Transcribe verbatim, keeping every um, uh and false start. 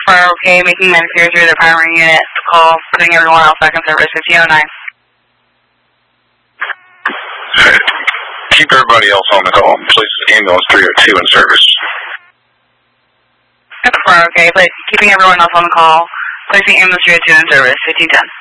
far okay, making my fear through the primary unit call, putting everyone else back in service, fifteen oh nine. Keep everybody else on the call. Please, ambulance three oh two in service. That's far okay, but keeping everyone else on the call, placing ambulance three oh two in service, fifteen ten.